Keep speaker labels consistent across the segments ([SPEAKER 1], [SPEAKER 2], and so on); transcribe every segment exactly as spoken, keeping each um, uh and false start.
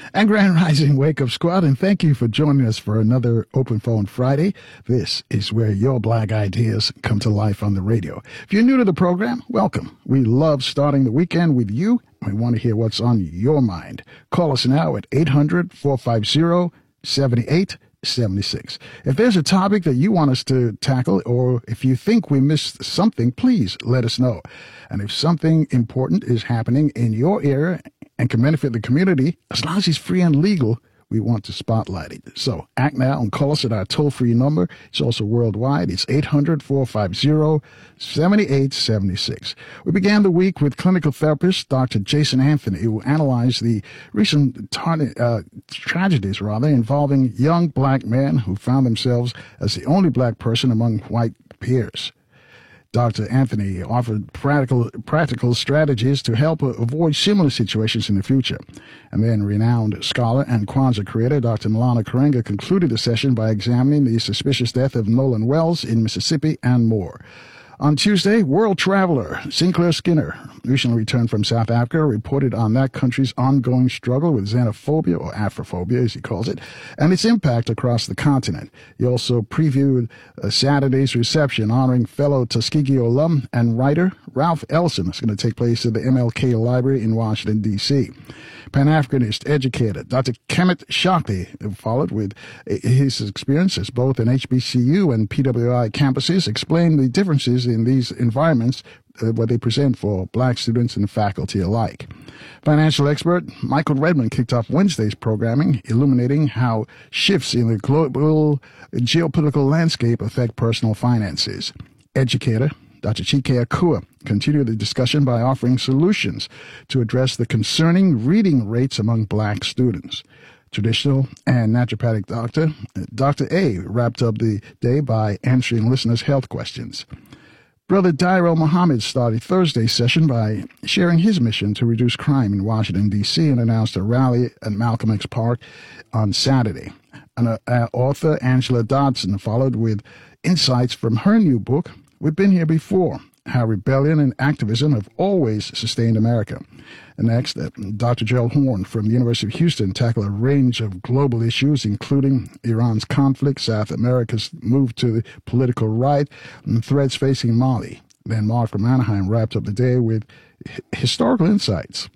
[SPEAKER 1] And Grand Rising Wake Up Squad, and thank you for joining us for another Open Phone Friday. This is where your black ideas come to life on the radio. If you're new to the program, welcome. We love starting the weekend with you. We want to hear what's on your mind. Call us now at eight hundred, four five zero, seven eight seven six. If there's a topic that you want us to tackle, or if you think we missed something, please let us know. And if something important is happening in your area and can benefit the community, as long as it's free and legal, we want to spotlight it. So act now and call us at our toll-free number. It's also worldwide. It's eight hundred, four five zero, seven eight seven six. We began the week with clinical therapist Doctor Jason Anthony, who analyzed the recent tar- uh, tragedies, rather, involving young black men who found themselves as the only black person among white peers. Doctor Anthony offered practical practical strategies to help avoid similar situations in the future. And then renowned scholar and Kwanzaa creator Doctor Malana Karenga concluded the session by examining the suspicious death of Nolan Wells in Mississippi and more. On Tuesday, world traveler Sinclair Skinner, recently returned from South Africa, reported on that country's ongoing struggle with xenophobia, or Afrophobia as he calls it, and its impact across the continent. He also previewed uh, Saturday's reception honoring fellow Tuskegee alum and writer Ralph Ellison. It's going to take place at the M L K Library in Washington, D C Pan-Africanist educator Doctor Kemet Shakti followed with his experiences both in H B C U and P W I campuses, explained the differences in these environments uh, what they present for black students and faculty alike. Financial expert Michael Redmond kicked off Wednesday's programming, illuminating how shifts in the global geopolitical landscape affect personal finances. Educator Doctor Chike Akua continued the discussion by offering solutions to address the concerning reading rates among black students. Traditional and naturopathic doctor, Doctor A, wrapped up the day by answering listeners' health questions. Brother Dairo Muhammad started Thursday's session by sharing his mission to reduce crime in Washington, D C and announced a rally at Malcolm X Park on Saturday. And uh, uh, author Angela Dodson followed with insights from her new book, We've Been Here Before, How Rebellion and Activism Have Always Sustained America. And next, uh, Doctor Gerald Horn from the University of Houston tackled a range of global issues, including Iran's conflict, South America's move to the political right, and threats facing Mali. Then Mark from Anaheim wrapped up the day with h- historical insights.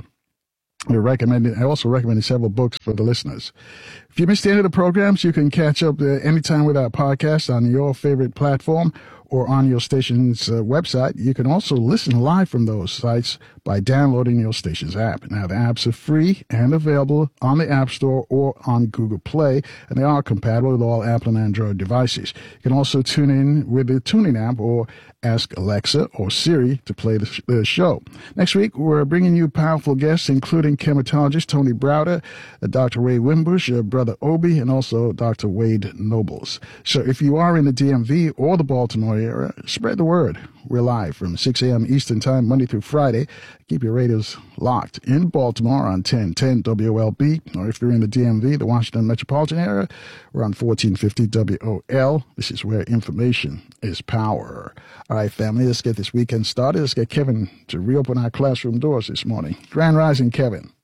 [SPEAKER 1] We recommended, I also recommended several books for the listeners. If you missed any of the programs, you can catch up uh, anytime with our podcast on your favorite platform or on your station's uh, website. You can also listen live from those sites by downloading your station's app. Now, the apps are free and available on the App Store or on Google Play, and they are compatible with all Apple and Android devices. You can also tune in with the TuneIn app or ask Alexa or Siri to play the, sh- the show. Next week, we're bringing you powerful guests, including chematologist Tony Browder, uh, Doctor Ray Wimbush, uh, Brother Obi, and also Doctor Wade Nobles. So if you are in the D M V or the Baltimore area, spread the word. We're live from six a.m. Eastern Time, Monday through Friday. Keep your radios locked in Baltimore on ten ten W L B, or if you're in the D M V, the Washington metropolitan area, we're on fourteen fifty W O L. This is where information is power. All right, family, let's get this weekend started. Let's get Kevin to reopen our classroom doors this morning. Grand Rising, Kevin.